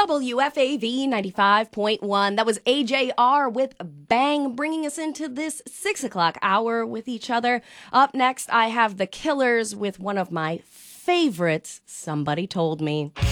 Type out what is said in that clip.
WFAV 95.1. That was AJR with Bang, bringing us into this 6 o'clock hour with each other. Up next, I have The Killers with one of my favorites, Somebody Told Me.